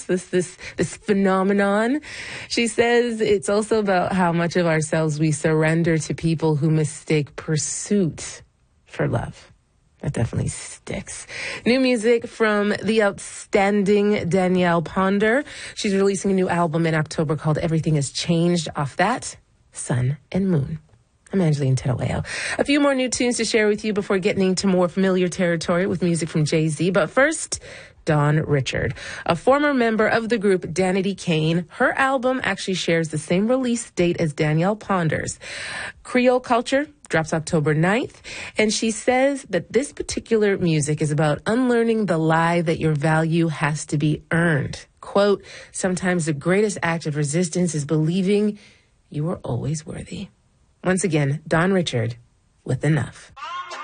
this phenomenon. She says it's also about how much of ourselves we surrender to people who mistake pursuit for love. That definitely sticks. New music from the outstanding Danielle Ponder. She's releasing a new album in October called Everything Has Changed. Off that, Sun and Moon. I'm Angeline Tedaleo. A few more new tunes to share with you before getting into more familiar territory with music from Jay-Z. But first, Dawn Richard, a former member of the group Danity Kane. Her album actually shares the same release date as Danielle Ponder's. Creole Culture drops October 9th. And she says that this particular music is about unlearning the lie that your value has to be earned. Quote, sometimes the greatest act of resistance is believing you are always worthy. Once again, Dawn Richard with Enough.